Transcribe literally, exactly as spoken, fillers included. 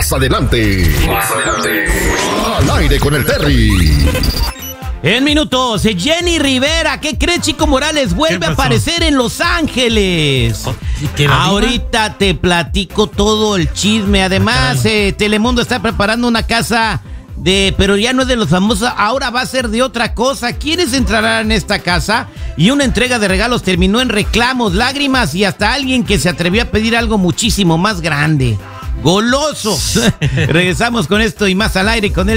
Más adelante. Más adelante. Al aire con el Terry. En minutos, Jenny Rivera, ¿qué cree, Chico Morales? Vuelve a aparecer en Los Ángeles. Ahorita te platico todo el chisme. Además, eh, Telemundo está preparando una casa de, pero ya no es de los famosos, ahora va a ser de otra cosa. ¿Quiénes entrarán en esta casa? Y una entrega de regalos terminó en reclamos, lágrimas y hasta alguien que se atrevió a pedir algo muchísimo más grande. ¡Goloso! Regresamos con esto y más al aire con él.